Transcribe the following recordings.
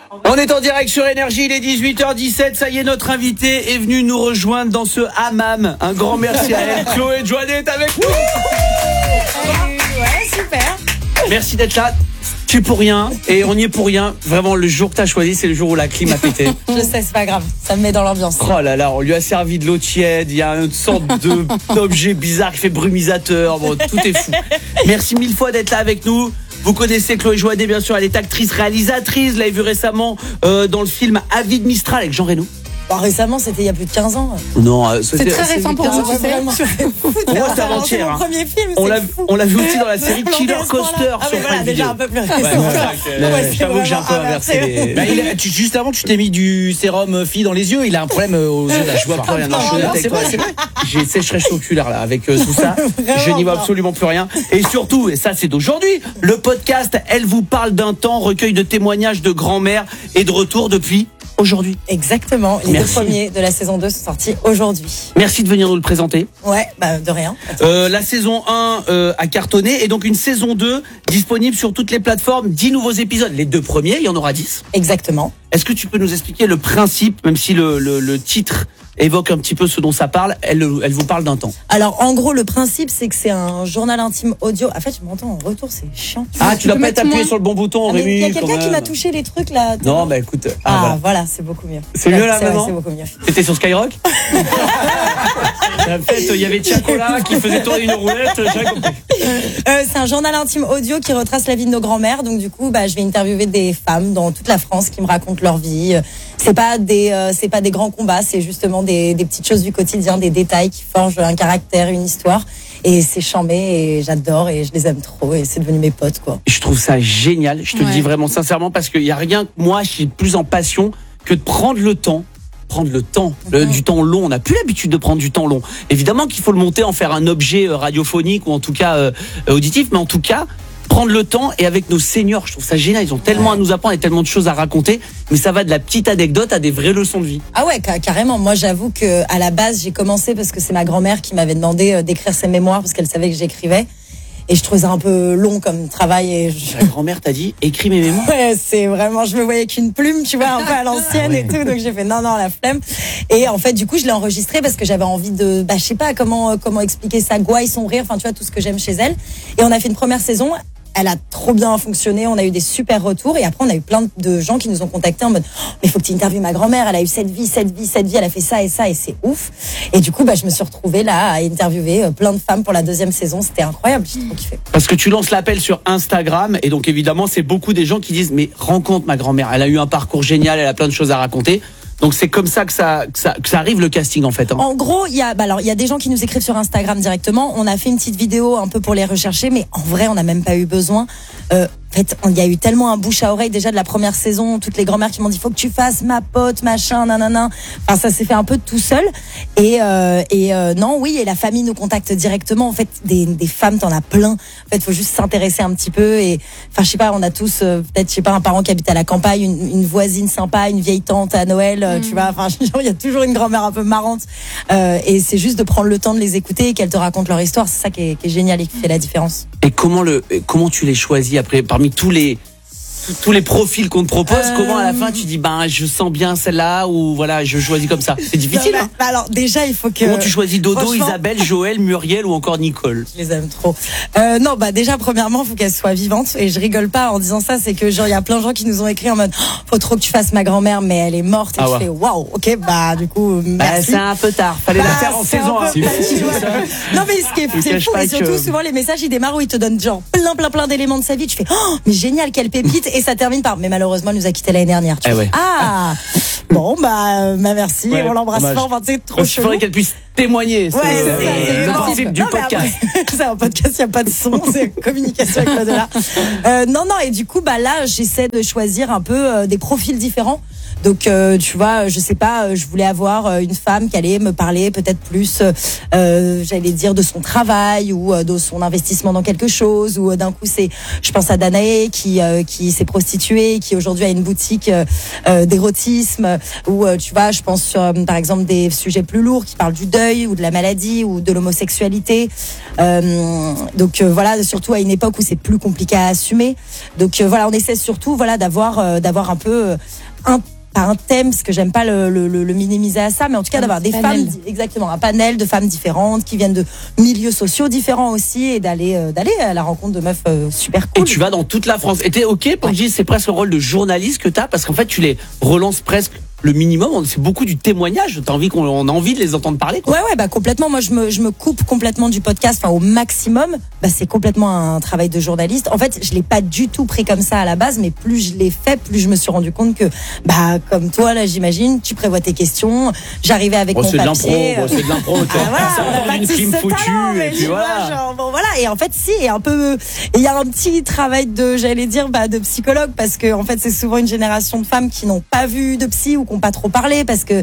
On est en direct sur Énergie, il est 18h17, ça y est, notre invité est venu nous rejoindre dans ce hammam. Un grand merci à elle. Chloé Joannet est avec nous. Ouais, super. Merci d'être là. Tu es pour rien et on y est pour rien. Vraiment, le jour que t'as choisi, c'est le jour où la clim a pété. Je sais, c'est pas grave, ça me met dans l'ambiance. Oh là là, on lui a servi de l'eau tiède, il y a une sorte d'objet bizarre qui fait brumisateur. Bon, tout est fou. Merci mille fois d'être là avec nous. Vous connaissez Chloé Joannet, bien sûr, elle est actrice, réalisatrice. Vous l'avez vu récemment dans le film Avis de Mistral avec Jean Reno. Bon, récemment, c'était il y a plus de 15 ans. Non, c'est très récent pour vous, tu sais. Pour moi, c'est avant-hier. C'est mon premier film, on l'a vu aussi dans la série Killer Coaster sur Prime Video. Déjà un peu plus récent. J'avoue que j'ai un peu inversé les... Juste avant, tu t'es mis du sérum fille dans les yeux. Il a un problème aux yeux. Là, je vois plus rien. C'est vrai. J'ai sécheresse oculaire là avec tout ça. Je n'y vois absolument plus rien. Et surtout, et ça c'est d'aujourd'hui, le podcast Elle vous parle d'un temps, recueil de témoignages de grand-mère est de retour depuis aujourd'hui. Exactement. Les deux premiers de la saison 2 sont sortis aujourd'hui. Merci de venir nous le présenter. Ouais, de rien. La saison 1 a cartonné et donc une saison 2 disponible sur toutes les plateformes. 10 nouveaux épisodes. Les deux premiers, il y en aura 10. Exactement. Est-ce que tu peux nous expliquer le principe, même si le titre évoque un petit peu ce dont ça parle, elle vous parle d'un temps. Alors en gros le principe c'est que c'est un journal intime audio. En fait je m'entends en retour, c'est chiant. Ah tu dois pas t'appuyer sur le bon bouton, Rémi. Il y a quelqu'un qui m'a touché les trucs là. Non bah écoute. Voilà, c'est beaucoup mieux. C'est mieux là maintenant. C'est beaucoup mieux. T'étais sur Skyrock. En fait il y avait Tiakola qui faisait tourner une roulette. J'ai compris. C'est un journal intime audio qui retrace la vie de nos grands-mères. Donc du coup je vais interviewer des femmes dans toute la France qui me racontent leur vie. C'est pas des grands combats, c'est justement des petites choses du quotidien, des détails qui forgent un caractère, une histoire. Et c'est chambé et j'adore et je les aime trop et c'est devenu mes potes quoi. Je trouve ça génial, je te le dis vraiment sincèrement parce qu'il y a rien que moi je suis plus en passion que de prendre le temps. Du temps long, on n'a plus l'habitude de prendre du temps long. Évidemment qu'il faut le monter, en faire un objet radiophonique ou en tout cas auditif, mais en tout cas prendre le temps et avec nos seniors, je trouve ça génial, ils ont tellement à nous apprendre et tellement de choses à raconter, mais ça va de la petite anecdote à des vraies leçons de vie. Ah ouais, carrément. Moi j'avoue que à la base j'ai commencé parce que c'est ma grand-mère qui m'avait demandé d'écrire ses mémoires parce qu'elle savait que j'écrivais. Et je trouvais ça un peu long comme travail. Et La grand-mère t'a dit, écris mes mémoires. Ouais, c'est vraiment, je me voyais avec une plume, tu vois, un peu à l'ancienne et tout. Donc j'ai fait non, la flemme. Et en fait, du coup, je l'ai enregistré parce que j'avais envie de, je sais pas comment expliquer sa gouaille, son rire, enfin, tu vois, tout ce que j'aime chez elle. Et on a fait une première saison. Elle a trop bien fonctionné, on a eu des super retours et après on a eu plein de gens qui nous ont contactés en mode mais faut que tu interviewes ma grand-mère, elle a eu cette vie, elle a fait ça et c'est ouf. Et du coup je me suis retrouvée là à interviewer plein de femmes pour la deuxième saison, c'était incroyable, j'ai trop kiffé. Parce que tu lances l'appel sur Instagram et donc évidemment c'est beaucoup des gens qui disent mais rencontre ma grand-mère, elle a eu un parcours génial, elle a plein de choses à raconter. Donc c'est comme ça que ça arrive le casting en fait. En gros, il y a des gens qui nous écrivent sur Instagram directement. On a fait une petite vidéo un peu pour les rechercher, mais en vrai, on n'a même pas eu besoin. En fait, il y a eu tellement un bouche à oreille déjà de la première saison, toutes les grand-mères qui m'ont dit faut que tu fasses ma pote, machin, nanana. Enfin, ça s'est fait un peu tout seul. Et la famille nous contacte directement. En fait, des femmes, t'en as plein. En fait, faut juste s'intéresser un petit peu. Et enfin, je sais pas, on a tous peut-être, je sais pas, un parent qui habite à la campagne, une voisine sympa, une vieille tante à Noël, tu vois. Enfin, il y a toujours une grand-mère un peu marrante. Et c'est juste de prendre le temps de les écouter et qu'elles te racontent leur histoire. C'est ça qui est génial et qui fait la différence. Et comment tu les choisis après parmi tous les profils qu'on te propose, comment à la fin tu dis je sens bien celle-là ou voilà je choisis comme ça. C'est difficile. Non, alors déjà il faut que. Comment tu choisis Dodo, Isabelle, Joël, Muriel ou encore Nicole? Je les aime trop. Déjà premièrement faut qu'elle soit vivante et je rigole pas en disant ça, c'est que genre il y a plein de gens qui nous ont écrit en mode faut trop que tu fasses ma grand-mère mais elle est morte et je fais waouh ok du coup merci. C'est un peu tard, fallait la faire en saison 1. Non mais ce qui est c'est fou et surtout souvent les messages ils démarrent où ils te donnent genre plein d'éléments de sa vie, tu fais mais génial quelle pépite. Et ça termine par mais malheureusement elle nous a quitté l'année dernière. Bon merci, ouais, on l'embrasse fort, c'est trop chaud. Il faudrait qu'elle puisse témoigner. C'est le principe du podcast. C'est un podcast, il n'y a pas de son, c'est communication avec l'au-delà. Et du coup là j'essaie de choisir un peu des profils différents. Donc tu vois, je sais pas, je voulais avoir une femme qui allait me parler peut-être plus, j'allais dire de son travail ou de son investissement dans quelque chose. Ou d'un coup je pense à Danae qui s'est prostituée, qui aujourd'hui a une boutique d'érotisme. Ou tu vois, je pense sur par exemple des sujets plus lourds qui parlent du deuil. deuil ou de la maladie ou de l'homosexualité. Donc voilà, surtout à une époque où c'est plus compliqué à assumer. Donc voilà, on essaie surtout d'avoir un peu pas un thème, parce que j'aime pas le minimiser à ça, mais en tout cas d'avoir des femmes, exactement, un panel de femmes différentes qui viennent de milieux sociaux différents aussi, et d'aller à la rencontre de meufs super cool. Et tu vas dans toute la France. Et t'es ok pour dire c'est presque le rôle de journaliste que t'as, parce qu'en fait tu les relances presque le minimum, c'est beaucoup du témoignage. On a envie de les entendre parler, quoi. Ouais, bah complètement. Moi, je me coupe complètement du podcast, au maximum. Bah, c'est complètement un travail de journaliste. En fait, je l'ai pas du tout pris comme ça à la base, mais plus je l'ai fait, plus je me suis rendu compte que, comme toi, là, j'imagine, tu prévois tes questions. J'arrivais avec mon papier. C'est de l'impro, on a une crime foutue, et puis voilà. Voilà. Et en fait, il y a un petit travail de psychologue, parce que, en fait, c'est souvent une génération de femmes qui n'ont pas vu de psy ou qui n'ont pas trop parlé, parce que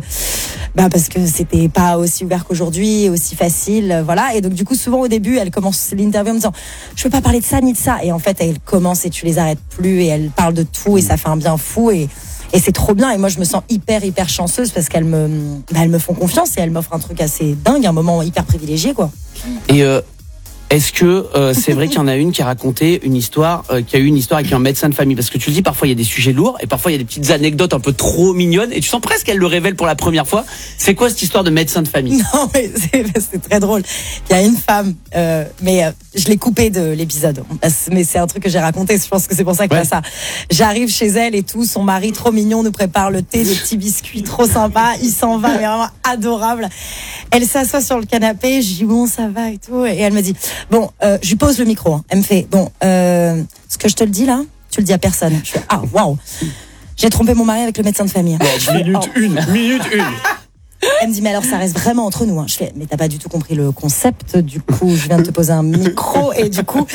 c'était pas aussi ouvert qu'aujourd'hui, aussi facile, voilà. Et donc du coup, souvent au début, elle commence l'interview en me disant je veux pas parler de ça ni de ça, et en fait elle commence et tu les arrêtes plus, et elle parle de tout, et ça fait un bien fou, et c'est trop bien. Et moi je me sens hyper chanceuse, parce qu'elles me font confiance, et elles m'offrent un truc assez dingue, un moment hyper privilégié, quoi. Et est-ce que c'est vrai qu'il y en a une qui a raconté une histoire, qui a eu une histoire avec un médecin de famille? Parce que tu le dis, parfois il y a des sujets lourds, et parfois il y a des petites anecdotes un peu trop mignonnes, et tu sens presque qu'elle le révèle pour la première fois. C'est quoi cette histoire de médecin de famille? Non, mais c'est très drôle. Il y a une femme, mais je l'ai coupé de l'épisode. Mais c'est un truc que j'ai raconté, je pense que c'est pour ça que ça. J'arrive chez elle et tout, son mari trop mignon nous prépare le thé, des petits biscuits trop sympas, il s'en va, mais vraiment adorable. Elle s'assoit sur le canapé, je dis bon, ça va et tout, et elle me dit bon, je lui pose le micro, hein. Elle me fait bon, ce que je te le dis là, tu le dis à personne. Je fais ah waouh, j'ai trompé mon mari avec le médecin de famille. Minute une. Elle me dit mais alors ça reste vraiment entre nous, hein. Je fais mais t'as pas du tout compris le concept. Du coup je viens de te poser un micro, et du coup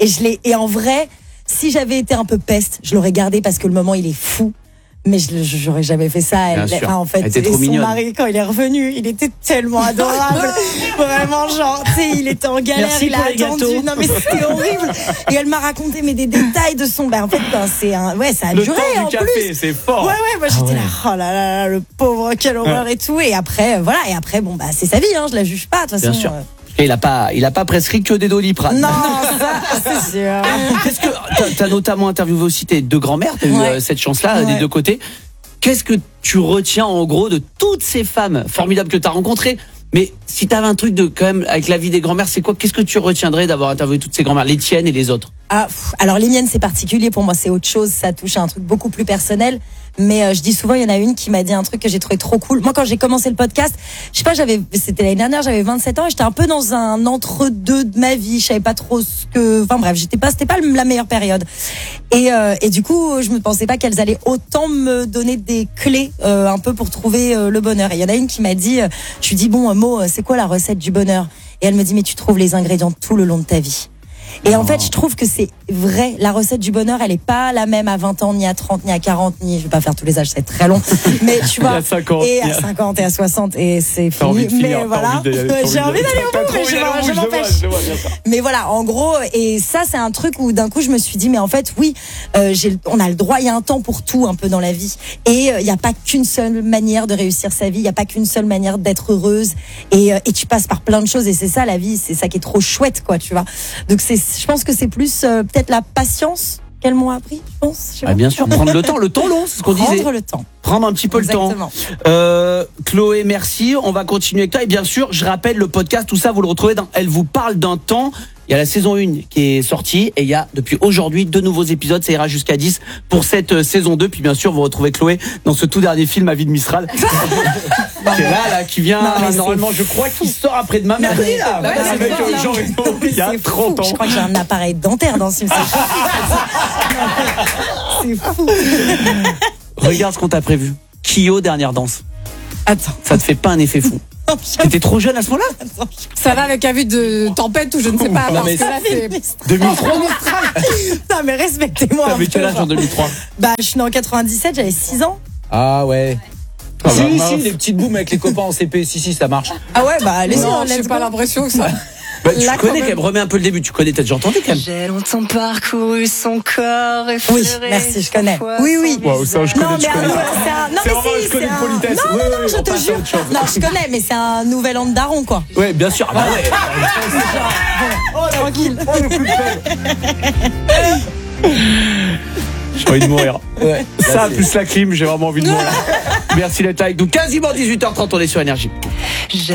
et en vrai, si j'avais été un peu peste, je l'aurais gardé, parce que le moment il est fou. Mais j'aurais jamais fait ça. En fait, et son mignonne. Mari, quand il est revenu, il était tellement adorable. Vraiment, genre, tu sais, il était en galère, merci, il a attendu. Non, mais c'était horrible. Et elle m'a raconté, des détails de son, en fait, ça a le duré, temps en du café, plus. c'est fort. Ouais, moi, j'étais là, oh là là, le pauvre, quelle horreur et tout. Et après, voilà. Et après, c'est sa vie, hein, je la juge pas, de toute façon. Bien sûr. Et il a pas prescrit que des Doliprane. Non, ça, c'est sûr. Qu'est-ce que t'as notamment interviewé aussi tes deux grands-mères, t'as eu cette chance-là des deux côtés. Qu'est-ce que tu retiens en gros de toutes ces femmes formidables que tu as rencontrées? Mais si tu avais un truc quand même avec la vie des grand-mères, c'est quoi? Qu'est-ce que tu retiendrais d'avoir interviewé toutes ces grand-mères, les tiennes et les autres? Alors les miennes, c'est particulier pour moi, c'est autre chose, ça touche à un truc beaucoup plus personnel. Mais je dis souvent, il y en a une qui m'a dit un truc que j'ai trouvé trop cool. Moi, quand j'ai commencé le podcast, je sais pas, c'était l'année dernière, j'avais 27 ans, et j'étais un peu dans un entre-deux de ma vie. Je savais pas trop c'était pas la meilleure période. Et du coup, je me pensais pas qu'elles allaient autant me donner des clés, un peu pour trouver le bonheur. Et il y en a une qui m'a dit, je lui dis bon, Mo, c'est quoi la recette du bonheur? Et elle me dit, mais tu trouves les ingrédients tout le long de ta vie. Et en fait, je trouve que c'est vrai. La recette du bonheur, elle est pas la même à 20 ans, ni à 30, ni à 40, je vais pas faire tous les âges, c'est très long. Mais tu vois, et à 50 et à 60, et c'est fini. Mais voilà, j'ai envie d'aller au bout, mais je m'empêche. Mais voilà, en gros, et ça, c'est un truc où d'un coup, je me suis dit, mais en fait, oui, on a le droit, il y a un temps pour tout un peu dans la vie. Et il y a pas qu'une seule manière de réussir sa vie, il y a pas qu'une seule manière d'être heureuse. Et tu passes par plein de choses, et c'est ça la vie, c'est ça qui est trop chouette, quoi, tu vois. Donc je pense que c'est plus peut-être la patience qu'elles m'ont appris, je pense. Bien sûr, prendre le temps long, c'est ce qu'on disait. Prendre le temps. Prendre un petit peu le temps. Chloé, merci. On va continuer avec toi. Et bien sûr, je rappelle le podcast, tout ça, vous le retrouvez dans Elle vous parle d'un temps. Il y a la saison 1 qui est sortie, et il y a depuis aujourd'hui 2 nouveaux épisodes. Ça ira jusqu'à 10 pour cette saison 2. Puis bien sûr, vous retrouvez Chloé dans ce tout dernier film, Ma vie de Mistral. Qui est là, qui vient normalement, je crois qu'il sort après-demain. Mais avec Jean Reno, il y a 30 ans. Je crois que j'ai un appareil dentaire dans ce film. C'est fou. Regarde ce qu'on t'a prévu. Kyo, dernière danse. Attends. Ça te fait pas un effet fou? T'étais trop jeune à ce moment-là? Ça va avec un vue de tempête ou je ne sais pas. Parce que là, c'est 2003. Non, mais respectez-moi. T'avais quel âge en 2003? Je suis née en 97, j'avais 6 ans. Ah ouais. Si, les petites boumes avec les copains en CP, si, ça marche. Ah ouais, allez-y, non, j'ai pas l'impression que ça. Bah, tu Là, connais quand quand même, remets un peu le début, tu connais, t'as déjà entendu quand même. J'ai longtemps parcouru son corps et Oui, merci, je connais. Oui. Waouh, ça, je connais, Non, tu mais connais. non, mais si, je connais c'est une politesse. Non, Oui, je on te passe à jure. autre chose. Non, je connais, mais c'est un nouvel an de daron, quoi. Ouais, bien sûr. Ah bah ouais. Tranquille. J'ai envie de mourir. Ouais. Ça, plus la clim, j'ai vraiment envie de mourir. Merci d'être là avec nous. Quasiment 18h30, on est sur Énergie.